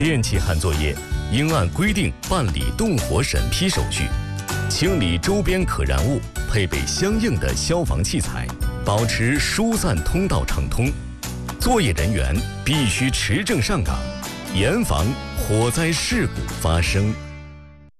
电气焊作业应按规定办理动火审批手续，清理周边可燃物，配备相应的消防器材，保持疏散通道畅通。作业人员必须持证上岗，严防火灾事故发生。